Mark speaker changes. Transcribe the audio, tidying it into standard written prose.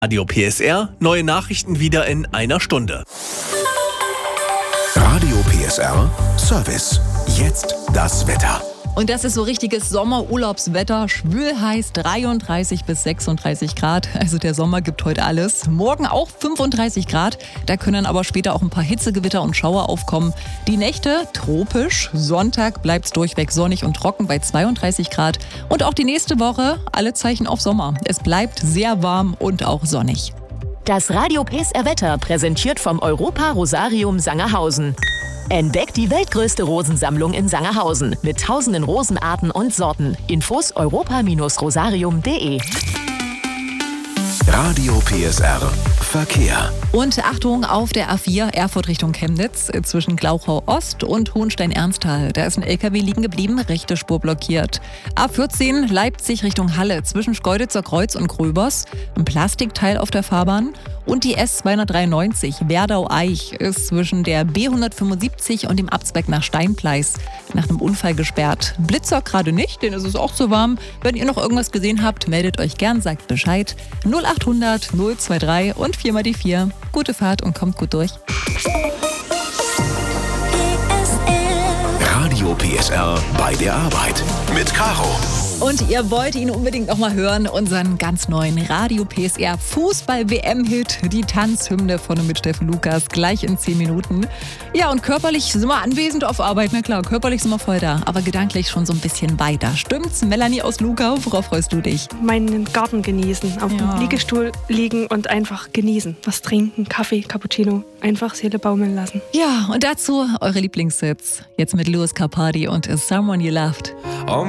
Speaker 1: Radio PSR, neue Nachrichten wieder in einer Stunde.
Speaker 2: Radio PSR Service. Jetzt das Wetter.
Speaker 3: Und das ist so richtiges Sommerurlaubswetter. Schwül heiß, 33 bis 36 Grad. Also der Sommer gibt heute alles. Morgen auch 35 Grad. Da können aber später auch ein paar Hitzegewitter und Schauer aufkommen. Die Nächte tropisch. Sonntag bleibt es durchweg sonnig und trocken bei 32 Grad. Und auch die nächste Woche alle Zeichen auf Sommer. Es bleibt sehr warm und auch sonnig.
Speaker 4: Das Radio PSR Wetter präsentiert vom Europa Rosarium Sangerhausen. Entdeckt die weltgrößte Rosensammlung in Sangerhausen mit tausenden Rosenarten und Sorten. Infos europa-rosarium.de.
Speaker 2: Radio PSR Verkehr.
Speaker 3: Und Achtung auf der A4 Erfurt Richtung Chemnitz zwischen Glauchau Ost und Hohenstein-Ernsthal. Da ist ein LKW liegen geblieben, rechte Spur blockiert. A14 Leipzig Richtung Halle zwischen Schkeuditzer Kreuz und Gröbers. Ein Plastikteil auf der Fahrbahn. Und die S293 Werdau-Eich ist zwischen der B175 und dem Abzweig nach Steinpleis nach einem Unfall gesperrt. Blitzer gerade nicht, denn es ist auch zu warm. Wenn ihr noch irgendwas gesehen habt, meldet euch gern, sagt Bescheid. 0800 023 und 4 mal die 4. Gute Fahrt und kommt gut durch.
Speaker 2: Radio PSR bei der Arbeit mit Caro.
Speaker 3: Und ihr wollt ihn unbedingt noch mal hören, unseren ganz neuen Radio PSR Fußball-WM-Hit, die Tanzhymne von und mit Steffen Lukas, gleich in 10 Minuten. Ja, und körperlich sind wir anwesend auf Arbeit, na klar, körperlich sind wir voll da, aber gedanklich schon so ein bisschen weiter. Stimmt's? Melanie aus Lugau, worauf freust du dich?
Speaker 5: Meinen Garten genießen, auf dem Liegestuhl liegen und einfach genießen. Was trinken, Kaffee, Cappuccino, einfach Seele baumeln lassen.
Speaker 3: Ja, und dazu eure Lieblingshits. Jetzt mit Louis Capaldi und Someone You Loved.